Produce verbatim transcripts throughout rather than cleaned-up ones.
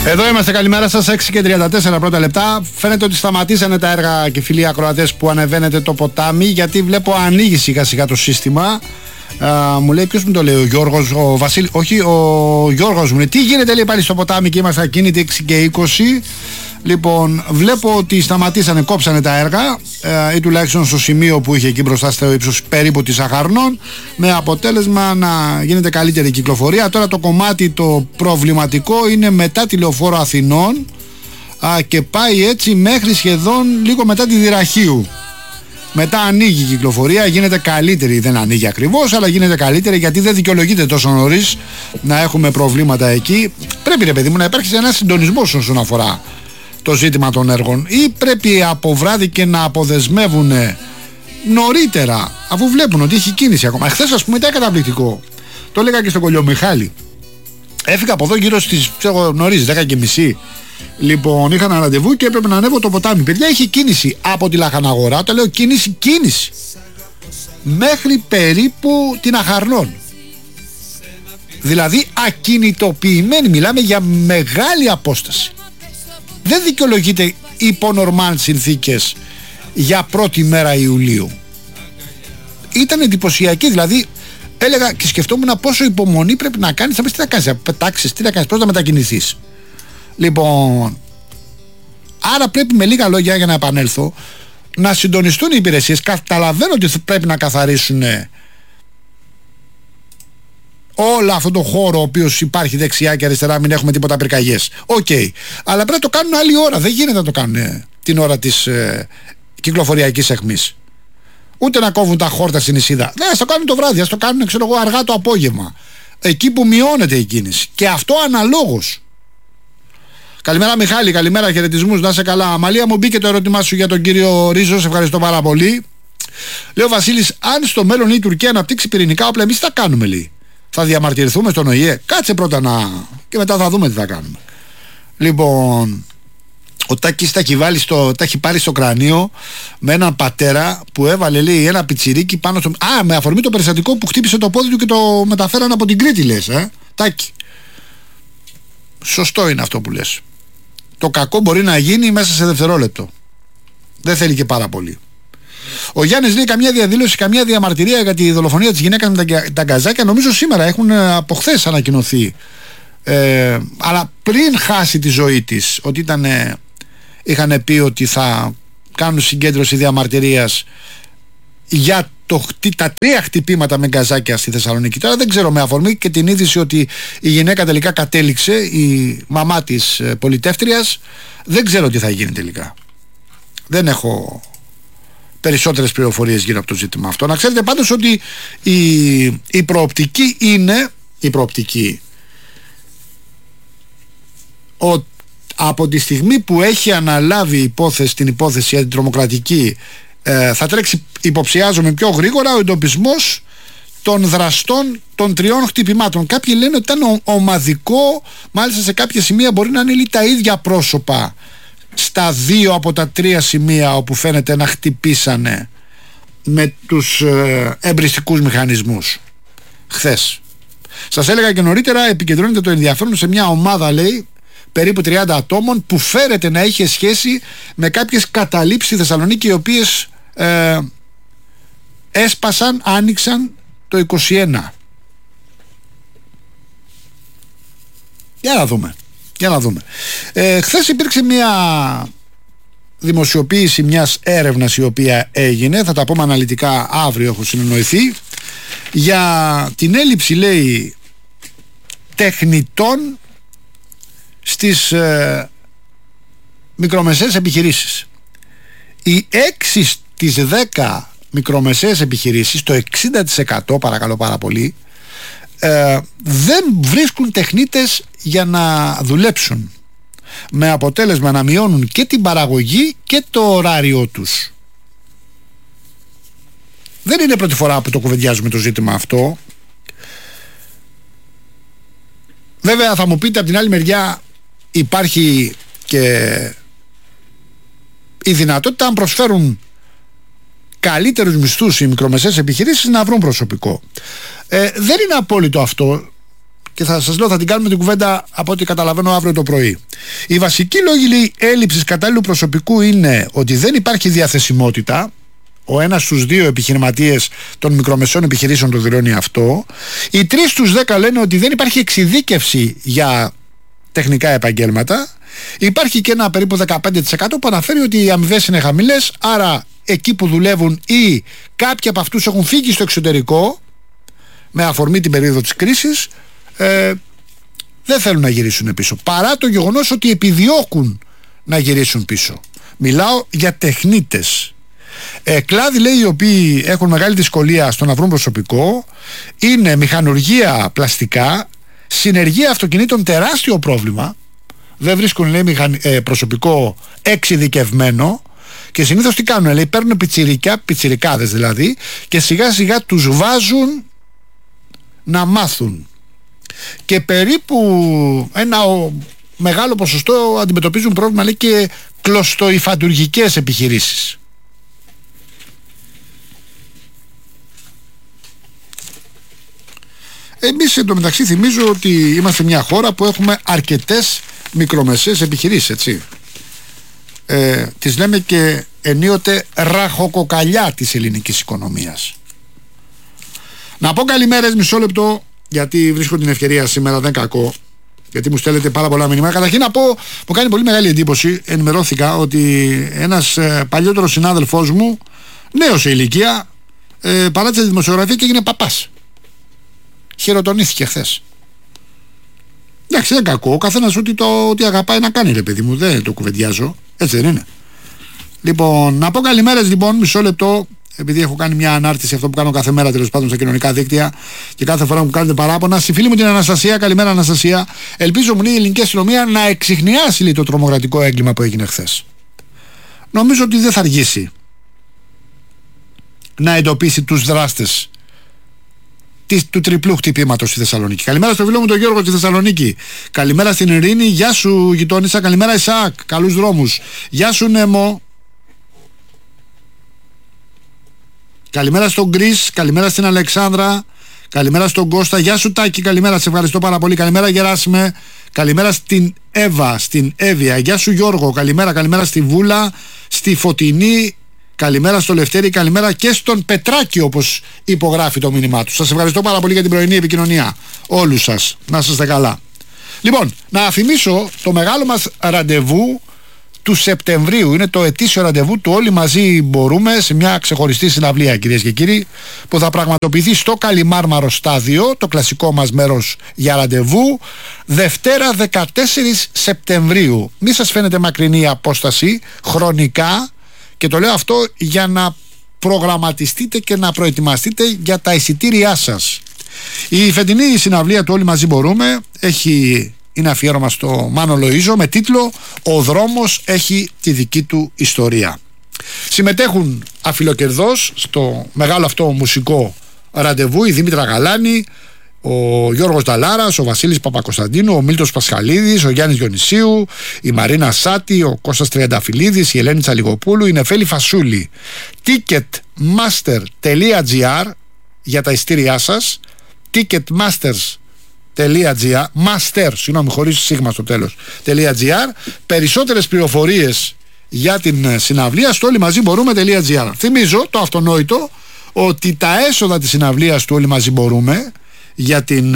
Εδώ είμαστε, καλημέρα σας, έξι και τριάντα τέσσερα πρώτα λεπτά. Φαίνεται ότι σταματήσανε τα έργα και φίλοι ακροατές που ανεβαίνετε το ποτάμι, γιατί βλέπω ανοίγει σιγά σιγά το σύστημα. Α, μου λέει, ποιος μου το λέει, ο Γιώργος, ο Βασίλης, όχι, ο Γιώργος μου λέει, τι γίνεται, λέει, πάλι στο ποτάμι και είμαστε ακίνητοι έξι και είκοσι. Λοιπόν, βλέπω ότι σταματήσανε, κόψανε τα έργα ε, ή τουλάχιστον στο σημείο που είχε εκεί μπροστά στο ύψος περίπου της Αχαρνών, με αποτέλεσμα να γίνεται καλύτερη κυκλοφορία. Τώρα το κομμάτι το προβληματικό είναι μετά τη Λεωφόρο Αθηνών α, και πάει έτσι μέχρι σχεδόν λίγο μετά τη Δυραχείου. Μετά ανοίγει η κυκλοφορία, γίνεται καλύτερη, δεν ανοίγει ακριβώς, αλλά γίνεται καλύτερη, γιατί δεν δικαιολογείται τόσο νωρίς να έχουμε προβλήματα εκεί. Πρέπει, ρε παιδί μου, να υπάρξει ένας συντονισμός όσον αφορά το ζήτημα των έργων, ή πρέπει από βράδυ και να αποδεσμεύουν νωρίτερα, αφού βλέπουν ότι έχει κίνηση ακόμα. Εχθές, ας πούμε, ήταν καταπληκτικό. Το έλεγα και στον Κολιομιχάλη. Έφυγα από εδώ γύρω στις, ξέρω, νωρίς, δέκα και μισή. Λοιπόν, είχα ένα ραντεβού και έπρεπε να ανέβω το ποτάμι. Παιδιά, έχει κίνηση από τη Λαχαναγορά, το λέω κίνηση, κίνηση, μέχρι περίπου την Αχαρνών. Δηλαδή ακινητοποιημένη, μιλάμε για μεγάλη απόσταση. Δεν δικαιολογείται υπό νορμάλ συνθήκες για πρώτη μέρα Ιουλίου. Ήταν εντυπωσιακή, δηλαδή έλεγα και σκεφτόμουν πόσο υπομονή πρέπει να κάνεις. Θα πεις, τι να κάνεις, να πετάξεις, τι να κάνεις, πώς να μετακινηθείς. Λοιπόν, άρα πρέπει, με λίγα λόγια, για να επανέλθω, να συντονιστούν οι υπηρεσίες. Καταλαβαίνω ότι πρέπει να καθαρίσουν όλο αυτό το χώρο ο οποίος υπάρχει δεξιά και αριστερά, μην έχουμε τίποτα πυρκαγιές. Οκ. Okay. Αλλά πρέπει να το κάνουν άλλη ώρα. Δεν γίνεται να το κάνουν ε, την ώρα της ε, κυκλοφοριακής αιχμής. Ούτε να κόβουν τα χόρτα στην Ισίδα. Δεν, ας το κάνουν το βράδυ, ας το κάνουν, ξέρω εγώ, αργά το απόγευμα. Εκεί που μειώνεται η κίνηση. Και αυτό αναλόγως. Καλημέρα Μιχάλη, καλημέρα, χαιρετισμούς, να είσαι καλά. Αμαλία, μου μπήκε το ερώτημά σου για τον κύριο Ρίζο, σε ευχαριστώ πάρα πολύ. Λέει ο Βασίλης, αν στο μέλλον η Τουρκία αναπτύξει πυρηνικά όπλα, εμείς τι θα κάνουμε, λέει. Θα διαμαρτυρηθούμε στον ΟΗΕ. Κάτσε πρώτα να... και μετά θα δούμε τι θα κάνουμε. Λοιπόν, ο Τάκης τα έχει, βάλει στο... τα έχει πάρει στο κρανίο με έναν πατέρα που έβαλε, λέει, ένα πιτσιρίκι πάνω στο... Α, με αφορμή το περιστατικό που χτύπησε το πόδι του και το μεταφέραν από την Κρήτη, λες, ε, Τάκη. Σωστό είναι αυτό που λες. Το κακό μπορεί να γίνει μέσα σε δευτερόλεπτο. Δεν θέλει και πάρα πολύ. Ο Γιάννης λέει, καμία διαδήλωση, καμία διαμαρτυρία για τη δολοφονία της γυναίκας με τα, τα γκαζάκια. Νομίζω σήμερα έχουν από χθες ανακοινωθεί. Ε, αλλά πριν χάσει τη ζωή της, ότι ήταν, είχαν πει ότι θα κάνουν συγκέντρωση διαμαρτυρίας για το, τα τρία χτυπήματα με γκαζάκια στη Θεσσαλονίκη. Τώρα δεν ξέρω, με αφορμή και την είδηση ότι η γυναίκα τελικά κατέληξε, η μαμά της πολιτεύτριας, δεν ξέρω τι θα γίνει τελικά. Δεν έχω περισσότερες πληροφορίες γύρω από το ζήτημα αυτό. Να ξέρετε πάντως ότι η, η προοπτική είναι η προοπτική ο, από τη στιγμή που έχει αναλάβει υπόθεση, την υπόθεση αντιτρομοκρατική, ε, θα τρέξει, υποψιάζομαι, πιο γρήγορα ο εντοπισμός των δραστών των τριών χτυπημάτων. Κάποιοι λένε ότι ήταν ομαδικό, μάλιστα σε κάποια σημεία μπορεί να είναι τα ίδια πρόσωπα στα δύο από τα τρία σημεία όπου φαίνεται να χτυπήσανε με τους ε, εμπριστικούς μηχανισμούς χθες. Σας έλεγα και νωρίτερα, επικεντρώνεται το ενδιαφέρον σε μια ομάδα, λέει, περίπου τριάντα ατόμων, που φέρεται να είχε σχέση με κάποιες καταλήψεις στη Θεσσαλονίκη, οι οποίες ε, έσπασαν, άνοιξαν το είκοσι ένα. Για να δούμε. Για να δούμε. Ε, χθες υπήρξε μια δημοσιοποίηση μιας έρευνας η οποία έγινε, θα τα πούμε αναλυτικά αύριο, έχω συνεννοηθεί, για την έλλειψη, λέει, τεχνητών στις ε, μικρομεσαίες επιχειρήσεις. Οι έξι στις δέκα μικρομεσαίες επιχειρήσεις, το εξήντα τοις εκατό, παρακαλώ πάρα πολύ, ε, δεν βρίσκουν τεχνίτες για να δουλέψουν, με αποτέλεσμα να μειώνουν και την παραγωγή και το ωράριό τους. Δεν είναι πρώτη φορά που το κουβεντιάζουμε το ζήτημα αυτό. Βέβαια θα μου πείτε, από την άλλη μεριά υπάρχει και η δυνατότητα, αν προσφέρουν καλύτερους μισθούς οι μικρομεσαίες επιχειρήσεις, να βρουν προσωπικό. Ε, δεν είναι απόλυτο αυτό και θα σας λέω, θα την κάνουμε την κουβέντα από ό,τι καταλαβαίνω αύριο το πρωί. Οι βασικοί λόγοι έλλειψης κατάλληλου προσωπικού είναι ότι δεν υπάρχει διαθεσιμότητα. Ο ένας στους δύο επιχειρηματίες των μικρομεσαίων επιχειρήσεων το δηλώνει αυτό. Οι τρεις στους δέκα λένε ότι δεν υπάρχει εξειδίκευση για τεχνικά επαγγέλματα. Υπάρχει και ένα περίπου δεκαπέντε τοις εκατό που αναφέρει ότι οι αμοιβές είναι χαμηλές, άρα εκεί που δουλεύουν ή κάποιοι από αυτούς έχουν φύγει στο εξωτερικό με αφορμή την περίοδο της κρίσης, ε, δεν θέλουν να γυρίσουν πίσω, παρά το γεγονός ότι επιδιώκουν να γυρίσουν πίσω. Μιλάω για τεχνίτες. Ε, κλάδοι, λέει, οι οποίοι έχουν μεγάλη δυσκολία στο να βρουν προσωπικό είναι μηχανουργία, πλαστικά, συνεργεία αυτοκινήτων, τεράστιο πρόβλημα. Δεν βρίσκουν, λέει, μηχαν... ε, προσωπικό εξειδικευμένο και συνήθως τι κάνουν, λέει, παίρνουν πιτσιρικά, πιτσιρικάδες δηλαδή, και σιγά σιγά τους βάζουν να μάθουν. Και περίπου ένα ο, μεγάλο ποσοστό αντιμετωπίζουν πρόβλημα, λέει, και κλωστοϊφαντουργικές επιχειρήσεις. Εμείς εντωμεταξύ θυμίζω ότι είμαστε μια χώρα που έχουμε αρκετές μικρομεσαίες επιχειρήσεις, έτσι. Ε, τις λέμε και ενίοτε ραχοκοκαλιά της ελληνικής οικονομίας. Να πω καλημέρες, μισό λεπτό, γιατί βρίσκω την ευκαιρία σήμερα, δεν κακό, γιατί μου στέλνετε πάρα πολλά μηνύματα. Καταρχήν να πω, μου κάνει πολύ μεγάλη εντύπωση, ενημερώθηκα ότι ένας ε, παλιότερος συνάδελφός μου, νέος σε ηλικία, ε, παράτησε τη δημοσιογραφία και έγινε παπάς. Χειροτονήθηκε χθες. Εντάξει, δεν κακό. Ο καθένας ό,τι, το, ό,τι αγαπάει να κάνει, ρε παιδί μου. Δεν το κουβεντιάζω. Έτσι δεν είναι? Λοιπόν, να πω καλημέρες, λοιπόν, μισό λεπτό. Επειδή έχω κάνει μια ανάρτηση, αυτό που κάνω κάθε μέρα τέλος πάντων στα κοινωνικά δίκτυα και κάθε φορά που κάνετε παράπονα. Στη φίλη μου την Αναστασία, καλημέρα Αναστασία. Ελπίζω μου, η ελληνική αστυνομία να εξιχνιάσει, λέει, το τρομοκρατικό έγκλημα που έγινε χθες. Νομίζω ότι δεν θα αργήσει να εντοπίσει τους δράστες του τριπλού χτυπήματος στη Θεσσαλονίκη. Καλημέρα στο φίλο μου τον Γιώργο στη Θεσσαλονίκη. Καλημέρα στην Ειρήνη. Γεια σου γειτόνισσα. Καλημέρα Ισαάκ. Καλούς δρόμους. Γεια σου Νέμο. Καλημέρα στον Γκρίς. Καλημέρα στην Αλεξάνδρα. Καλημέρα στον Κώστα. Γεια σου Τάκη. Καλημέρα. Σε ευχαριστώ πάρα πολύ. Καλημέρα Γεράσιμε. Καλημέρα στην Εύα. Στην Εύβοια. Γεια σου Γιώργο. Καλημέρα. Καλημέρα στη Βούλα. Στη Φωτεινή. Καλημέρα στο Λευτέρη, καλημέρα και στον Πετράκη, όπως υπογράφει το μήνυμά του. Σας ευχαριστώ πάρα πολύ για την πρωινή επικοινωνία. Όλους σας. Να είστε καλά. Λοιπόν, να θυμίσω το μεγάλο μας ραντεβού του Σεπτεμβρίου. Είναι το ετήσιο ραντεβού του Όλοι Μαζί Μπορούμε, σε μια ξεχωριστή συναυλία, κυρίες και κύριοι, που θα πραγματοποιηθεί στο Καλιμάρμαρο Στάδιο, το κλασικό μας μέρος για ραντεβού, Δευτέρα δεκατέσσερις Σεπτεμβρίου. Μη σας φαίνεται μακρινή η απόσταση χρονικά. Και το λέω αυτό για να προγραμματιστείτε και να προετοιμαστείτε για τα εισιτήριά σας. Η φετινή συναυλία του Όλοι Μαζί Μπορούμε έχει, είναι αφιέρωμα στο Μάνο Λοΐζο με τίτλο «Ο δρόμος έχει τη δική του ιστορία». Συμμετέχουν αφιλοκερδώς στο μεγάλο αυτό μουσικό ραντεβού η Δήμητρα Γαλάνη, ο Γιώργος Νταλάρας, ο Βασίλης Παπακοσταντίνου, ο Μίλτος Πασχαλίδης, ο Γιάννης Διονυσίου, η Μαρίνα Σάτη, ο Κώστας Τριανταφυλλίδης, η Ελένη Τσαλιγοπούλου, η Νεφέλη Φασούλη. ticketmaster τελεία gr για τα ειστήριά σας. ticketmasters τελεία gr master, συγγνώμη, χωρίς σίγμα στο τέλος .gr. Περισσότερες πληροφορίες για την συναυλία στο όλοι μαζί μπορούμε.gr. Θυμίζω το αυτονόητο ότι τα έσοδα της συναυλίας του Όλοι Μαζί Μπορούμε για, την,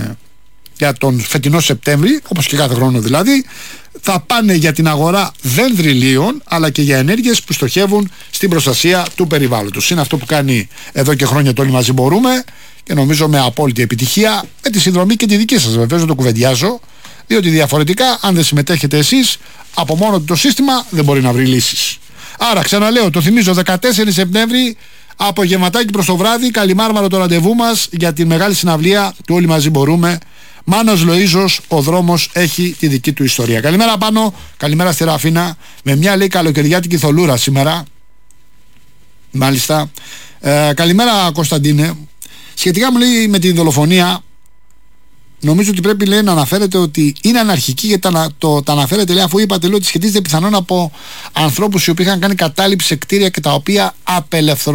για τον φετινό Σεπτέμβρη, όπως και κάθε χρόνο δηλαδή, θα πάνε για την αγορά δενδριλίων, αλλά και για ενέργειες που στοχεύουν στην προστασία του περιβάλλοντος. Είναι αυτό που κάνει εδώ και χρόνια το Όλοι Μαζί Μπορούμε και νομίζω με απόλυτη επιτυχία, με τη συνδρομή και τη δική σας βεβαίως, δεν το κουβεντιάζω, διότι διαφορετικά αν δεν συμμετέχετε εσείς, από μόνο του το σύστημα δεν μπορεί να βρει λύσεις. Άρα ξαναλέω, το θυμίζω, δεκατέσσερις Σεπτέμβρη, απογευματάκι προς το βράδυ, Καλιμάρμαρο το ραντεβού μας για τη μεγάλη συναυλία του Όλοι Μαζί Μπορούμε. Μάνος Λοΐζος, ο δρόμος έχει τη δική του ιστορία. Καλημέρα Πάνο, καλημέρα στη Ραφίνα, με μια λέει καλοκαιριάτικη θολούρα σήμερα. Μάλιστα. Ε, καλημέρα Κωνσταντίνε. Σχετικά μου λέει με τη δολοφονία, νομίζω ότι πρέπει λέει να αναφέρετε ότι είναι αναρχική, γιατί τα, το, τα αναφέρετε λέει, αφού είπατε λέει, ότι σχετίζεται πιθανόν από ανθρώπους οι οποίοι είχαν κάνει κατάληψη σε κτίρια και τα οποία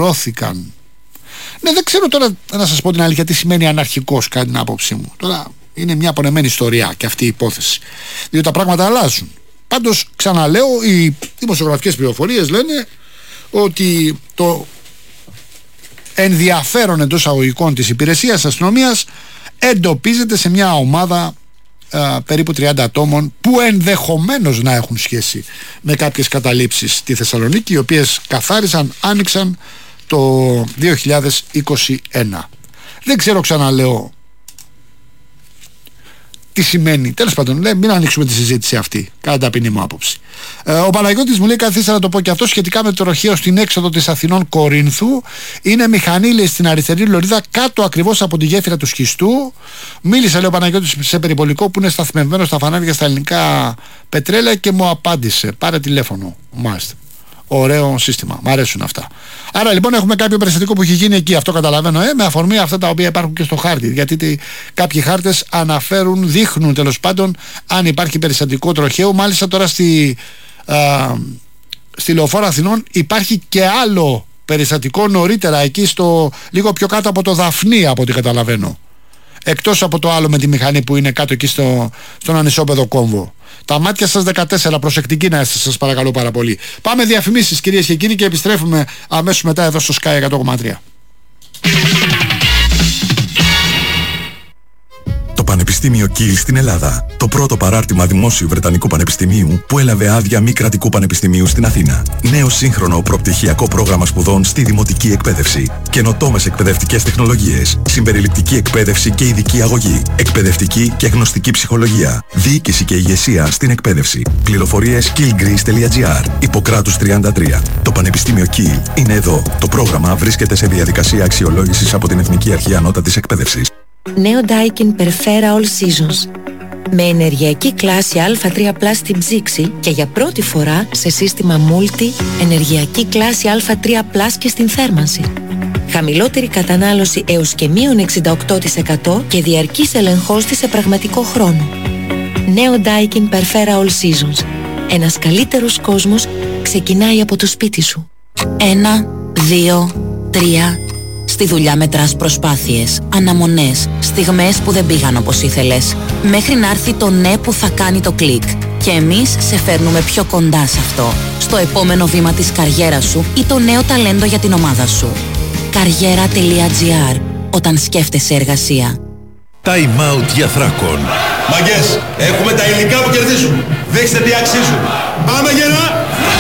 απελευθερώθηκαν. Ναι, δεν ξέρω τώρα να σας πω την αλήθεια τι σημαίνει αναρχικός κατά την άποψή μου. Τώρα Είναι μια απονεμένη ιστορία και αυτή η υπόθεση. Διότι τα πράγματα αλλάζουν. Πάντως, ξαναλέω, οι δημοσιογραφικές πληροφορίες λένε ότι το ενδιαφέρον εντός αγωγικών της υπηρεσίας αστυνομίας εντοπίζεται σε μια ομάδα α, περίπου τριάντα ατόμων που ενδεχομένως να έχουν σχέση με κάποιες καταλήψεις στη Θεσσαλονίκη, οι οποίες καθάρισαν, άνοιξαν το δύο χιλιάδες είκοσι ένα. Δεν ξέρω, ξαναλέω, τι σημαίνει. Τέλος πάντων, λέει, μην ανοίξουμε τη συζήτηση αυτή, κατά ταπεινή μου άποψη. Ε, ο Παναγιώτης μου λέει, καθίσα να το πω και αυτό, σχετικά με το τροχαίο στην έξοδο της Αθηνών Κορίνθου. Είναι μηχανή, λέει, στην αριστερή λωρίδα, κάτω ακριβώς από τη γέφυρα του Σχιστού. Μίλησα, λέει ο Παναγιώτης, σε περιπολικό που είναι σταθμευμένο στα φανάρια στα ελληνικά πετρέλαια και μου απάντησε. Πάρε τηλέφωνο. Μάλιστα. Ωραίο σύστημα. Μ' αρέσουν αυτά. Άρα λοιπόν έχουμε κάποιο περιστατικό που έχει γίνει εκεί. Αυτό καταλαβαίνω, ε, με αφορμή αυτά τα οποία υπάρχουν και στο χάρτη. Γιατί τι, κάποιοι χάρτες αναφέρουν, δείχνουν τέλος πάντων αν υπάρχει περιστατικό τροχαίου. Μάλιστα τώρα στη, α, στη Λεωφόρο Αθηνών υπάρχει και άλλο περιστατικό νωρίτερα εκεί, στο, λίγο πιο κάτω από το Δαφνί, από ό,τι καταλαβαίνω. Εκτός από το άλλο με τη μηχανή που είναι κάτω εκεί στο, στον ανισόπεδο κόμβο. Τα μάτια σας δεκατέσσερα, προσεκτικοί να είστε, σας παρακαλώ πάρα πολύ. Πάμε διαφημίσεις, κυρίες και κύριοι, και επιστρέφουμε αμέσως μετά εδώ στο Sky εκατό κόμμα τρία. Το Πανεπιστήμιο Κιλ στην Ελλάδα. Το πρώτο παράρτημα δημόσιου Βρετανικού Πανεπιστημίου που έλαβε άδεια μη κρατικού πανεπιστημίου στην Αθήνα. Νέο σύγχρονο προπτυχιακό πρόγραμμα σπουδών στη δημοτική εκπαίδευση. Καινοτόμες εκπαιδευτικές τεχνολογίες. Συμπεριληπτική εκπαίδευση και ειδική αγωγή. Εκπαιδευτική και γνωστική ψυχολογία. Διοίκηση και ηγεσία στην εκπαίδευση. Πληροφορίες killgreece τελεία gr. Ιπποκράτους τριάντα τρία. Το Πανεπιστήμιο Κιλ είναι εδώ. Το πρόγραμμα βρίσκεται σε διαδικασία αξιολόγησης από την Εθνική Αρχή Ανώτατης Εκπαίδευσης. Νέο Daikin Perfera All Seasons. Με ενεργειακή κλάση Α τρία πλας στην ψήξη και για πρώτη φορά σε σύστημα Multi ενεργειακή κλάση Α τρία πλας και στην θέρμανση. Χαμηλότερη κατανάλωση έως και μείον εξήντα οκτώ τοις εκατό και διαρκής ελεγχός της σε πραγματικό χρόνο. Νέο Daikin Perfera All Seasons. Ένας καλύτερος κόσμος ξεκινάει από το σπίτι σου. Ένα, δύο, τρία... Στη δουλειά μετράς προσπάθειες, αναμονές, στιγμές που δεν πήγαν όπως ήθελες, μέχρι να έρθει το ναι που θα κάνει το κλικ. Και εμείς σε φέρνουμε πιο κοντά σε αυτό, στο επόμενο βήμα της καριέρας σου ή το νέο ταλέντο για την ομάδα σου. Καριέρα τελεία gr. Όταν σκέφτεσαι εργασία. Time out για Θράκον. Μαγκές, έχουμε τα υλικά που κερδίζουν. Δείξτε τι αξίζουν. Πάμε γερά!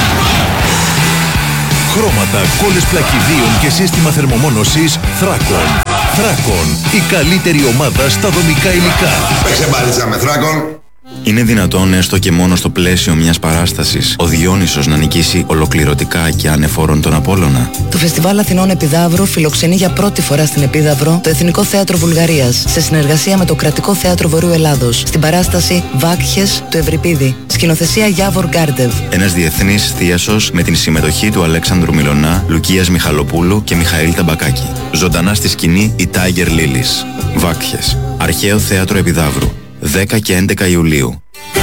Χρώματα, κόλλες πλακιδίων και σύστημα θερμομόνωσης Θράκον. Θράκον, η καλύτερη ομάδα στα δομικά υλικά. Παίξε μπάλιτσα με Θράκον. Είναι δυνατόν έστω και μόνο στο πλαίσιο μιας παράστασης ο Διόνυσος να νικήσει ολοκληρωτικά και ανεφόρον τον Απόλλωνα? Το Φεστιβάλ Αθηνών Επιδαύρου φιλοξενεί για πρώτη φορά στην Επίδαυρο το Εθνικό Θέατρο Βουλγαρίας σε συνεργασία με το Κρατικό Θέατρο Βορείου Ελλάδος στην παράσταση Βάκχες του Ευρυπίδη. Σκηνοθεσία Γιάβορ Γκάρντεβ. Ένας διεθνής θίασος με την συμμετοχή του Αλέξανδρου Μιλωνά, Λουκίας Μιχαλοπούλου και Μιχαήλ Ταμπακάκη. Ζωντανά στη σκηνή η Tiger Lilies. Βάκχες. Αρχαίο Θέατρο Επιδαύρου. δέκα και έντεκα Ιουλίου.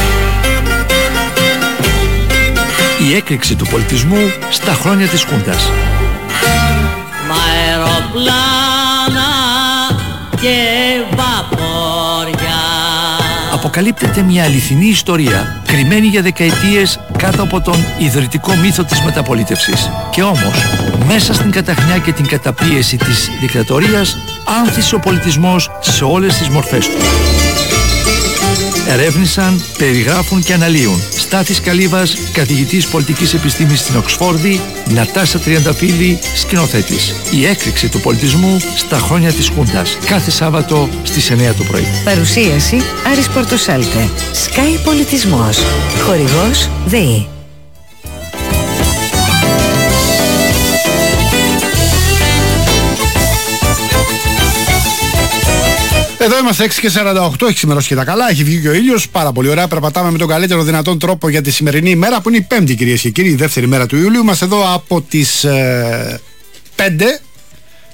Η έκρηξη του πολιτισμού στα χρόνια της Χούντας. Μ' αεροπλάνα και βαπόρια. Αποκαλύπτεται μια αληθινή ιστορία, κρυμμένη για δεκαετίες κάτω από τον ιδρυτικό μύθο της μεταπολίτευσης. Και όμως, μέσα στην καταχνιά και την καταπίεση της δικτατορίας, άνθησε ο πολιτισμός σε όλες τις μορφές του. Ερεύνησαν, περιγράφουν και αναλύουν Στάθης Καλύβας, καθηγητής πολιτικής επιστήμης στην Οξφόρδη, Νατάσα Τριανταφύλλη, σκηνοθέτης. Η έκρηξη του πολιτισμού στα χρόνια της Χούντας. Κάθε Σάββατο στις εννιά το πρωί. Παρουσίαση Άρης Πορτοσάλτε. Sky Πολιτισμός. Χορηγός ΔΕΗ. Εδώ είμαστε έξι και σαράντα οκτώ, έχει ξημερώσει και τα καλά, έχει βγει και ο ήλιος, πάρα πολύ ωραία. Περπατάμε με τον καλύτερο δυνατόν τρόπο για τη σημερινή ημέρα που είναι η Πέμπτη, κυρίες και κύριοι, η δεύτερη μέρα του Ιουλίου. Είμαστε εδώ από τις ε, πέντε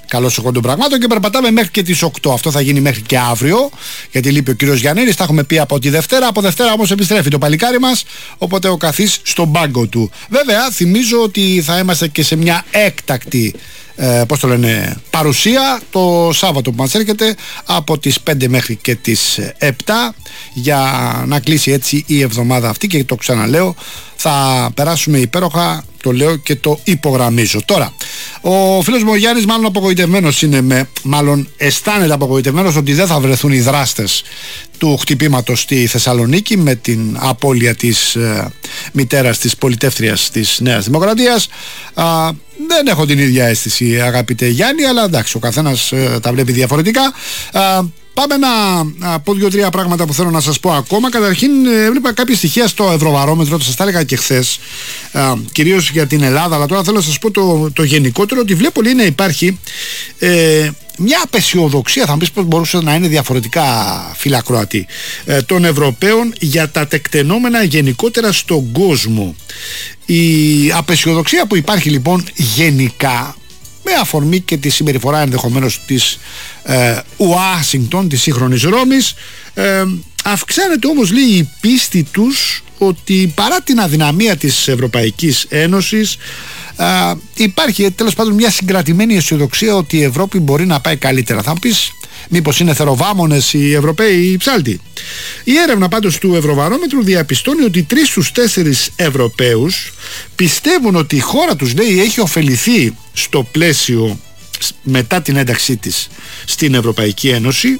καλώς εγώ των πραγμάτων και περπατάμε μέχρι και τις οκτώ. Αυτό θα γίνει μέχρι και αύριο, γιατί λείπει ο κύριος Γιαννίδης. Τα έχουμε πει από τη Δευτέρα. Από Δευτέρα όμως επιστρέφει το παλικάρι μας, οπότε ο καθής στον πάγκο του. Βέβαια, θυμίζω ότι θα είμαστε και σε μια έκτακτη ε, πώς το λένε, παρουσία το Σάββατο που μας έρχεται από τις πέντε μέχρι και τις επτά για να κλείσει έτσι η εβδομάδα αυτή, και το ξαναλέω, θα περάσουμε υπέροχα, το λέω και το υπογραμμίζω. Τώρα, ο φίλος μου ο Γιάννης μάλλον απογοητευμένος είναι, με, μάλλον αισθάνεται απογοητευμένος ότι δεν θα βρεθούν οι δράστες του χτυπήματος στη Θεσσαλονίκη με την απώλεια της ε, μητέρας της πολιτεύτριας της Νέας Δημοκρατίας. Α, δεν έχω την ίδια αίσθηση, αγαπητέ Γιάννη, αλλά εντάξει, ο καθένας ε, τα βλέπει διαφορετικά. Α, Πάμε να πω δύο-τρία πράγματα που θέλω να σας πω ακόμα. Καταρχήν, έβλεπα κάποια στοιχεία στο Ευρωβαρόμετρο, το σας τα έλεγα και χθες, κυρίως για την Ελλάδα, αλλά τώρα θέλω να σας πω το, το γενικότερο, ότι βλέπω λέει να υπάρχει ε, μια απεσιοδοξία, θα μου πεις πώς μπορούσε να είναι διαφορετικά, φίλα Κροατή, ε, των Ευρωπαίων για τα τεκτενόμενα γενικότερα στον κόσμο. Η απεσιοδοξία που υπάρχει λοιπόν γενικά, με αφορμή και τη συμπεριφορά ενδεχομένως της ε, Ουάσιγκτον, της σύγχρονης Ρώμης, ε, αυξάνεται όμως λέει η πίστη τους ότι παρά την αδυναμία της Ευρωπαϊκής Ένωσης ε, υπάρχει τέλος πάντων μια συγκρατημένη αισιοδοξία ότι η Ευρώπη μπορεί να πάει καλύτερα. Θα μου πεις, μήπως είναι θεροβάμονες οι Ευρωπαίοι οι ψάλτοι? Η έρευνα πάντως του Ευρωβαρόμετρου διαπιστώνει ότι τρεις στους τέσσερις Ευρωπαίους πιστεύουν ότι η χώρα τους λέει έχει ωφεληθεί στο πλαίσιο μετά την ένταξή της στην Ευρωπαϊκή Ένωση.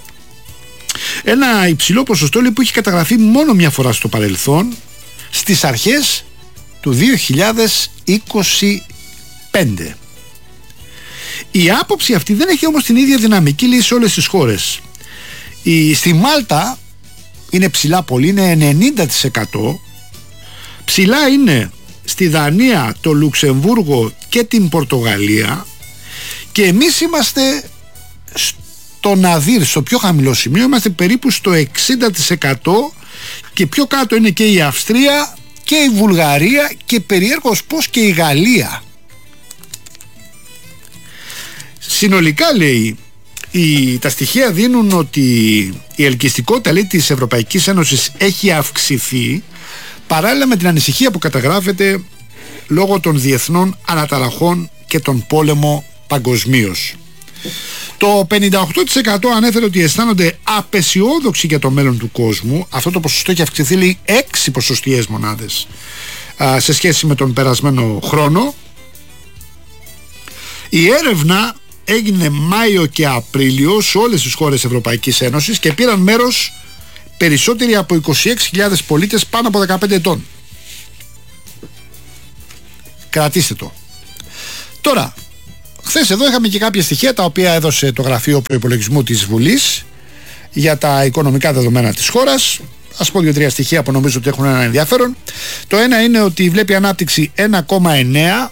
Ένα υψηλό ποσοστό λέει που έχει καταγραφεί μόνο μια φορά στο παρελθόν, στις αρχές του δύο χιλιάδες είκοσι πέντε. Η άποψη αυτή δεν έχει όμως την ίδια δυναμική λέει σε όλες τις χώρες. Η, στη Μάλτα είναι ψηλά πολύ, είναι ενενήντα τοις εκατό. Ψηλά είναι στη Δανία, το Λουξεμβούργο και την Πορτογαλία, και εμείς είμαστε στο ναδύρ, στο πιο χαμηλό σημείο, είμαστε περίπου στο εξήντα τοις εκατό, και πιο κάτω είναι και η Αυστρία και η Βουλγαρία και περιέργως πως και η Γαλλία. Συνολικά λέει η, τα στοιχεία δίνουν ότι η ελκυστικότητα λέει της Ευρωπαϊκής Ένωσης έχει αυξηθεί, παράλληλα με την ανησυχία που καταγράφεται λόγω των διεθνών αναταραχών και τον πόλεμο παγκοσμίως. Το πενήντα οκτώ τοις εκατό ανέφερε ότι αισθάνονται απεσιόδοξοι για το μέλλον του κόσμου. Αυτό το ποσοστό έχει αυξηθεί λέει έξι ποσοστιαίες μονάδες α, σε σχέση με τον περασμένο χρόνο. Η έρευνα έγινε Μάιο και Απρίλιο σε όλες τις χώρες Ευρωπαϊκής Ένωσης και πήραν μέρος περισσότεροι από είκοσι έξι χιλιάδες πολίτες πάνω από δεκαπέντε ετών. Κρατήστε το. Τώρα, χθες εδώ είχαμε και κάποια στοιχεία τα οποία έδωσε το Γραφείο Προϋπολογισμού της Βουλής για τα οικονομικά δεδομένα της χώρας. Ας πω δύο-τρία στοιχεία που νομίζω ότι έχουν ένα ενδιαφέρον. Το ένα είναι ότι βλέπει ανάπτυξη ένα κόμμα εννέα.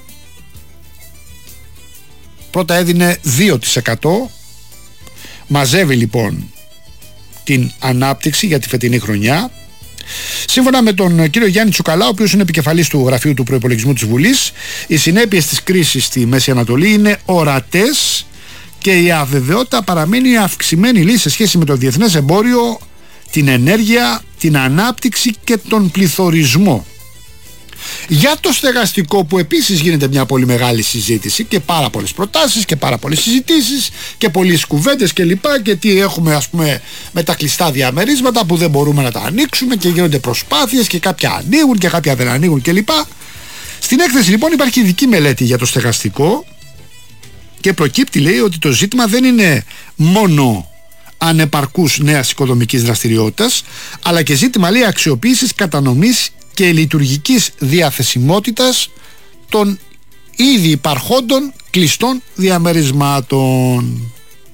Πρώτα έδινε δύο τοις εκατό. Μαζεύει λοιπόν την ανάπτυξη για τη φετινή χρονιά. Σύμφωνα με τον κύριο Γιάννη Τσουκαλά, ο οποίος είναι επικεφαλής του Γραφείου του Προϋπολογισμού της Βουλής, οι συνέπειες της κρίσης στη Μέση Ανατολή είναι ορατές και η αβεβαιότητα παραμένει αυξημένη λέει, σε σχέση με το διεθνές εμπόριο, την ενέργεια, την ανάπτυξη και τον πληθωρισμό. Για το στεγαστικό, που επίσης γίνεται μια πολύ μεγάλη συζήτηση και πάρα πολλές προτάσεις και πάρα πολλές συζητήσεις και πολλές κουβέντες και λοιπά, και τι έχουμε ας πούμε με τα κλειστά διαμερίσματα που δεν μπορούμε να τα ανοίξουμε και γίνονται προσπάθειες και κάποια ανοίγουν και κάποια δεν ανοίγουν και λοιπά. Στην έκθεση λοιπόν υπάρχει ειδική μελέτη για το στεγαστικό και προκύπτει λέει ότι το ζήτημα δεν είναι μόνο ανεπαρκούς νέας οικοδομικής δραστηριότητας, αλλά και ζήτημα λέει αξιοποίησης, κατανομής και λειτουργικής διαθεσιμότητας των ήδη υπαρχόντων κλειστών διαμερισμάτων.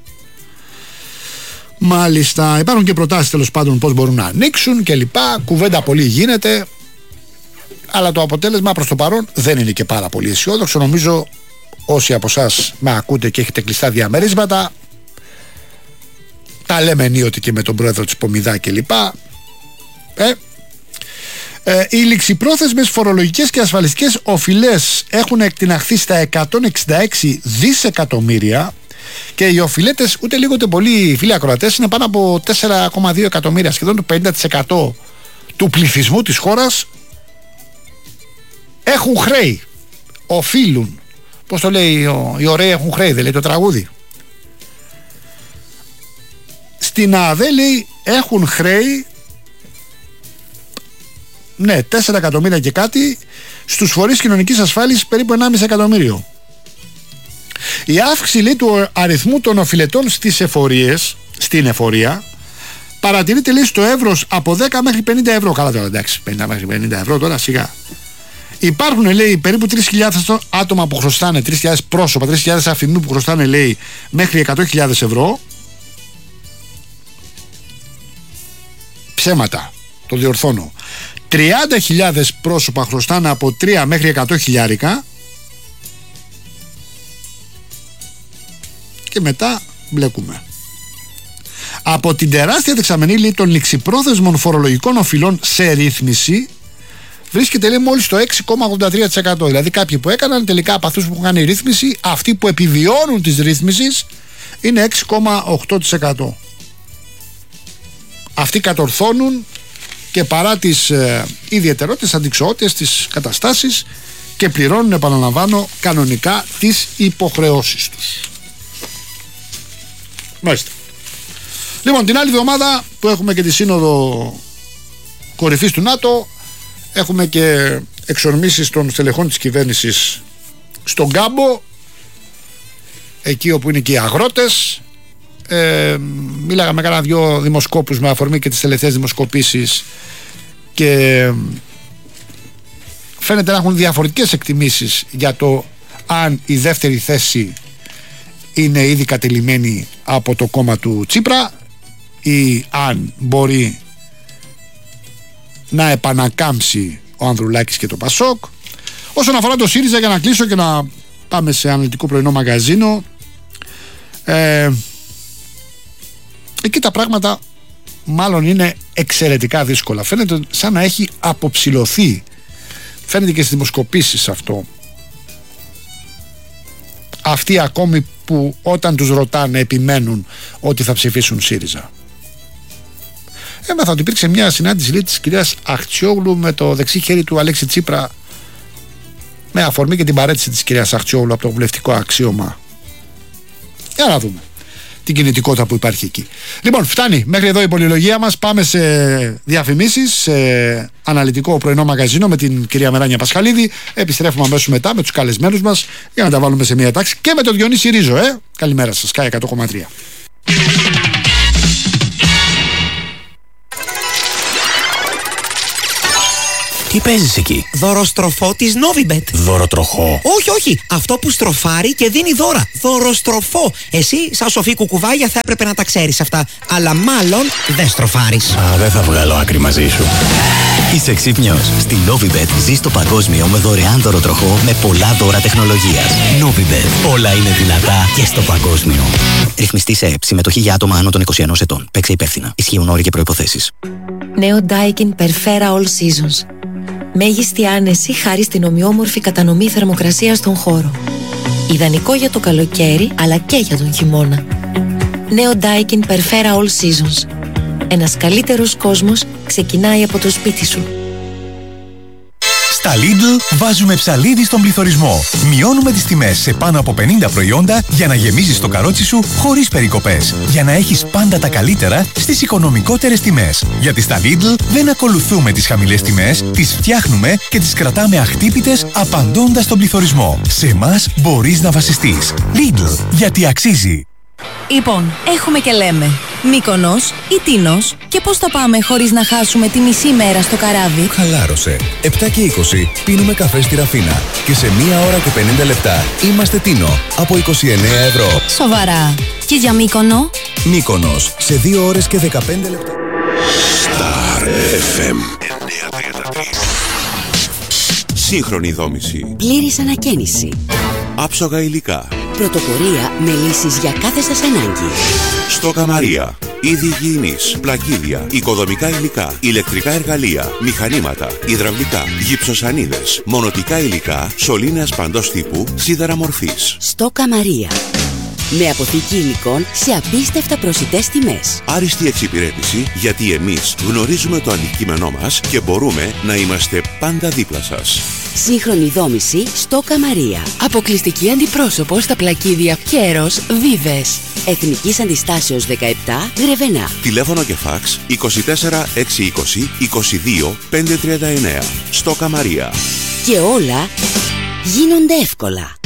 Μάλιστα, υπάρχουν και προτάσεις τέλος πάντων πώς μπορούν να ανοίξουν και λοιπά, κουβέντα πολύ γίνεται, αλλά το αποτέλεσμα προς το παρόν δεν είναι και πάρα πολύ αισιόδοξο. Νομίζω όσοι από εσάς με ακούτε και έχετε κλειστά διαμερίσματα, τα λέμε ενίοτε και με τον πρόεδρο της Πομιδά και λοιπά, ε, Ε, οι ληξιπρόθεσμες φορολογικές και ασφαλιστικές οφειλές έχουν εκτιναχθεί στα εκατόν εξήντα έξι δισεκατομμύρια Και οι οφειλέτες ούτε λίγο ούτε πολύ, φίλοι ακροατές, είναι πάνω από τέσσερα κόμμα δύο εκατομμύρια, σχεδόν το πενήντα τοις εκατό του πληθυσμού της χώρας έχουν χρέη, οφείλουν. Πώς το λέει ο, οι ωραίοι έχουν χρέη, δεν λέει το τραγούδι? Στην ΑΔΕ λέει έχουν χρέη, ναι, τέσσερα εκατομμύρια και κάτι, στους φορείς κοινωνικής ασφάλισης περίπου ενάμιση εκατομμύριο. Η αύξηση λέει του αριθμού των οφειλετών στις εφορίες, στην εφορία, παρατηρείται λέει στο εύρος από δέκα μέχρι πενήντα ευρώ. Καλά τώρα, εντάξει, πενήντα μέχρι πενήντα ευρώ τώρα σιγά. Υπάρχουν λέει περίπου τρεις χιλιάδες άτομα που χρωστάνε, τρεις χιλιάδες πρόσωπα, τρεις χιλιάδες αφημοί που χρωστάνε λέει μέχρι εκατό χιλιάδες ευρώ. Ψέματα, το διορθώνω. τριάντα χιλιάδες πρόσωπα χρωστάνε από τρία μέχρι εκατό χιλιάρικα. Και μετά μπλεκούμε. Από την τεράστια δεξαμενή λέει των ληξιπρόθεσμων φορολογικών οφειλών σε ρύθμιση βρίσκεται λέει μόλις το έξι κόμμα ογδόντα τρία τοις εκατό. Δηλαδή κάποιοι που έκαναν, τελικά από αυτούς που έχουν κάνει ρύθμιση, αυτοί που επιβιώνουν της ρύθμισης είναι έξι κόμμα οκτώ τοις εκατό. Αυτοί κατορθώνουν και παρά τις ε, ιδιαιτερότητες, αντικσοότητες, τις καταστάσεις, και πληρώνουν, επαναλαμβάνω, κανονικά τις υποχρεώσεις τους. Μάλιστα. Λοιπόν, την άλλη εβδομάδα που έχουμε και τη σύνοδο κορυφής του ΝΑΤΟ, έχουμε και εξορμήσεις των στελεχών της κυβέρνησης στον Κάμπο, εκεί όπου είναι και οι αγρότες. Ε, μίλαγα με κάνα δυο δημοσκόπους με αφορμή και τις τελευταίες δημοσκοπήσεις και φαίνεται να έχουν διαφορετικές εκτιμήσεις για το αν η δεύτερη θέση είναι ήδη κατελημμένη από το κόμμα του Τσίπρα ή αν μπορεί να επανακάμψει ο Ανδρουλάκης και το Πασόκ. Όσον αφορά το ΣΥΡΙΖΑ, για να κλείσω και να πάμε σε αναλυτικό πρωινό μαγαζίνο, ε, εκεί τα πράγματα μάλλον είναι εξαιρετικά δύσκολα. Φαίνεται σαν να έχει αποψηλωθεί. Φαίνεται και στις δημοσκοπήσεις αυτό. Αυτοί ακόμη που όταν τους ρωτάνε επιμένουν ότι θα ψηφίσουν ΣΥΡΙΖΑ. Έμαθα ότι υπήρξε μια συνάντηση λέει, της κυρίας Αχτσιόγλου με το δεξί χέρι του Αλέξη Τσίπρα, με αφορμή και την παρέτηση της κυρίας Αχτσιόγλου από το βουλευτικό αξίωμα. Για να δούμε την κινητικότητα που υπάρχει εκεί. Λοιπόν, φτάνει μέχρι εδώ η πολυλογία μας. Πάμε σε διαφημίσεις, σε αναλυτικό πρωινό μαγαζίνο με την κυρία Μεράνια Πασχαλίδη. Επιστρέφουμε αμέσως μετά με τους καλεσμένους μας για να τα βάλουμε σε μια τάξη και με τον Διονύση Ρίζο. Ε. Καλημέρα σας, ΚΑΙ εκατό κόμμα τρία. Τι παίζεις εκεί? Δωροστροφό της Novibet. Δωροτροχό? Όχι, όχι. Αυτό που στροφάρει και δίνει δώρα. Δωροστροφό. Εσύ, σαν σοφή κουκουβάγια, θα έπρεπε να τα ξέρεις αυτά. Αλλά μάλλον δεν στροφάρεις. Α, δεν θα βγάλω άκρη μαζί σου. Είσαι ξύπνιος. Στη Novibet ζεις το παγκόσμιο με δωρεάν δωροτροχό με πολλά δώρα τεχνολογίας. Novibet. Όλα είναι δυνατά και στο παγκόσμιο. Ρυθμιστή σε ΕΠ. Συμμετοχή για άτομα άνω των είκοσι ενός ετών. Παίξε υπεύθυνα. Ισχύουν όροι και προϋποθέσεις. Νέο Daikin Perfera All Seasons. Μέγιστη άνεση χάρη στην ομοιόμορφη κατανομή θερμοκρασίας στον χώρο. Ιδανικό για το καλοκαίρι αλλά και για τον χειμώνα. Νέο Daikin Perfera All Seasons. Ένας καλύτερος κόσμος ξεκινάει από το σπίτι σου. Στα Lidl βάζουμε ψαλίδι στον πληθωρισμό. Μειώνουμε τις τιμές σε πάνω από πενήντα προϊόντα για να γεμίζεις το καρότσι σου χωρίς περικοπές. Για να έχεις πάντα τα καλύτερα στις οικονομικότερες τιμές. Γιατί στα Lidl δεν ακολουθούμε τις χαμηλές τιμές, τις φτιάχνουμε και τις κρατάμε αχτύπητες απαντώντας στον πληθωρισμό. Σε εμάς μπορείς να βασιστείς. Lidl, γιατί αξίζει. Λοιπόν, έχουμε και λέμε. Μύκονος ή Τίνος, και πώς θα πάμε χωρίς να χάσουμε τη μισή μέρα στο καράβι? Χαλάρωσε. επτά και είκοσι πίνουμε καφέ στη Ραφίνα και σε μία ώρα και πενήντα λεπτά είμαστε Τίνο από είκοσι εννέα ευρώ. Σοβαρά. Και για Μύκονο? Μύκονος σε δύο ώρες και δεκαπέντε λεπτά. Star εφ εμ εννιακόσια τριάντα τρία. Σύγχρονη δόμηση. Πλήρης ανακαίνιση. Άψογα υλικά. Πρωτοπορία με λύσεις για κάθε σας ανάγκη. Στόκα Μαρία. Είδη υγιεινής, πλακίδια, οικοδομικά υλικά, ηλεκτρικά εργαλεία, μηχανήματα, υδραυλικά, γυψοσανίδες, μονοτικά υλικά, σωλήνες παντός τύπου, σίδερα μορφής. Στόκα Μαρία. Με αποθήκη υλικών σε απίστευτα προσιτές τιμές. Άριστη εξυπηρέτηση, γιατί εμείς γνωρίζουμε το αντικείμενό μας και μπορούμε να είμαστε πάντα δίπλα σας. Σύγχρονη δόμηση στο Καμαρία. Αποκλειστική αντιπρόσωπο στα πλακίδια Κέρος Βίβες. Εθνικής Αντιστάσεως δεκαεπτά, Γρεβενά. Τηλέφωνο και φάξ είκοσι τέσσερα έξι είκοσι είκοσι δύο πεντακόσια τριάντα εννέα. Στο Καμαρία. Και όλα γίνονται εύκολα.